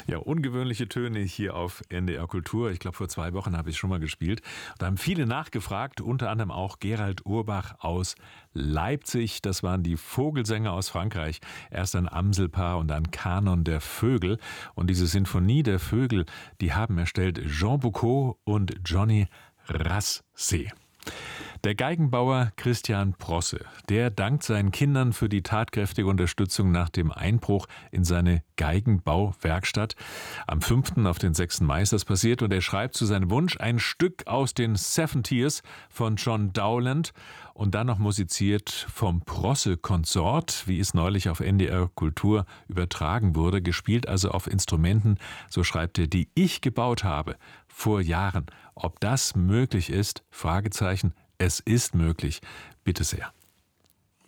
Ja, ungewöhnliche Töne hier auf NDR Kultur. Ich glaube, vor 2 Wochen habe ich schon mal gespielt. Da haben viele nachgefragt, unter anderem auch Gerald Urbach aus Leipzig. Das waren die Vogelsänger aus Frankreich. Erst ein Amselpaar und dann Kanon der Vögel. Und diese Sinfonie der Vögel, die haben erstellt Jean Boucaud und Johnny Rassé. Der Geigenbauer Christian Prosse, der dankt seinen Kindern für die tatkräftige Unterstützung nach dem Einbruch in seine Geigenbauwerkstatt. Am 5. auf den 6. Mai ist das passiert und er schreibt zu seinem Wunsch ein Stück aus den Seven Tears von John Dowland und dann noch musiziert vom Prosse-Konsort, wie es neulich auf NDR Kultur übertragen wurde, gespielt also auf Instrumenten, so schreibt er, die ich gebaut habe vor Jahren. Ob das möglich ist? Fragezeichen. Es ist möglich. Bitte sehr.